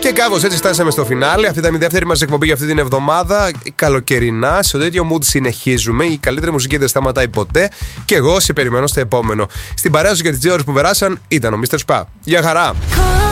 Και κάπως έτσι φτάσαμε στο φινάλε. Αυτή ήταν η δεύτερη μας εκπομπή για αυτή την εβδομάδα. Καλοκαιρινά, σε τέτοιο mood συνεχίζουμε. Η καλύτερη μουσική δεν σταματάει ποτέ. Και εγώ σε περιμένω στο επόμενο. Στην παρέα σου για τις 2 ώρες που περάσαν ήταν ο Mr. Spa. Γεια χαρά!